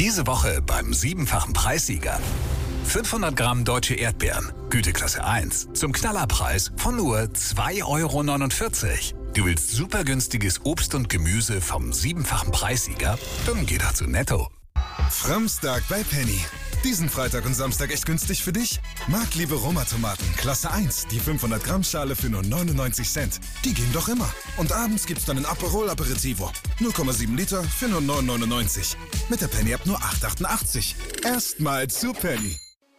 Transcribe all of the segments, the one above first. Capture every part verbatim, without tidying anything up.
Diese Woche beim siebenfachen Preissieger. fünfhundert Gramm deutsche Erdbeeren, Güteklasse eins, zum Knallerpreis von nur zwei Euro neunundvierzig. Du willst super günstiges Obst und Gemüse vom siebenfachen Preissieger? Dann geh doch zu Netto. Framstag bei Penny. Diesen Freitag und Samstag echt günstig für dich? Marktliebe Roma-Tomaten, Klasse eins, die fünfhundert Gramm Schale für nur neunundneunzig Cent. Die gehen doch immer. Und abends gibt's dann ein Aperol Aperitivo. null Komma sieben Liter für nur neun neunundneunzig. Mit der Penny ab nur acht achtundachtzig. Erstmal zu Penny.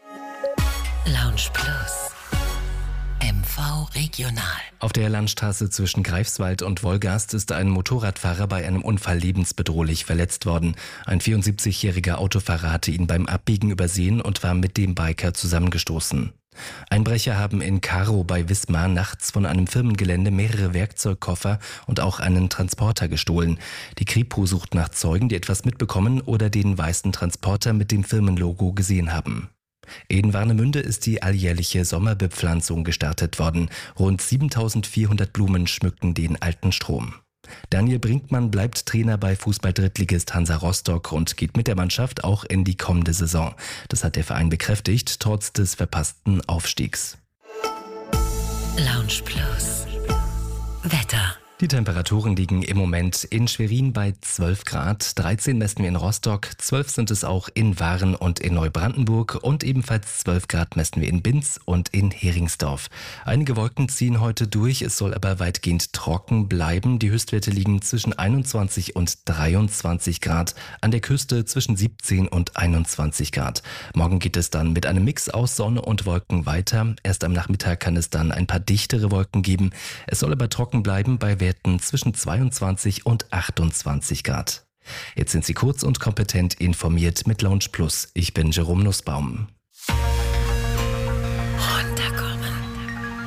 Lounge Plus. M V Regional. Auf der Landstraße zwischen Greifswald und Wolgast ist ein Motorradfahrer bei einem Unfall lebensbedrohlich verletzt worden. Ein vierundsiebzigjähriger Autofahrer hatte ihn beim Abbiegen übersehen und war mit dem Biker zusammengestoßen. Einbrecher haben in Karow bei Wismar nachts von einem Firmengelände mehrere Werkzeugkoffer und auch einen Transporter gestohlen. Die Kripo sucht nach Zeugen, die etwas mitbekommen oder den weißen Transporter mit dem Firmenlogo gesehen haben. In Warnemünde ist die alljährliche Sommerbepflanzung gestartet worden. Rund siebentausendvierhundert Blumen schmücken den alten Strom. Daniel Brinkmann bleibt Trainer bei Fußball-Drittligist Hansa Rostock und geht mit der Mannschaft auch in die kommende Saison. Das hat der Verein bekräftigt, trotz des verpassten Aufstiegs. Lounge Plus. Wetter. Die Temperaturen liegen im Moment in Schwerin bei zwölf Grad, dreizehn messen wir in Rostock, zwölf sind es auch in Waren und in Neubrandenburg und ebenfalls zwölf Grad messen wir in Binz und in Heringsdorf. Einige Wolken ziehen heute durch, es soll aber weitgehend trocken bleiben. Die Höchstwerte liegen zwischen einundzwanzig und dreiundzwanzig Grad, an der Küste zwischen siebzehn und einundzwanzig Grad. Morgen geht es dann mit einem Mix aus Sonne und Wolken weiter. Erst am Nachmittag kann es dann ein paar dichtere Wolken geben. Es soll aber trocken bleiben bei Werten zwischen zweiundzwanzig und achtundzwanzig Grad. Jetzt sind Sie kurz und kompetent informiert mit Lounge Plus. Ich bin Jerome Nussbaum.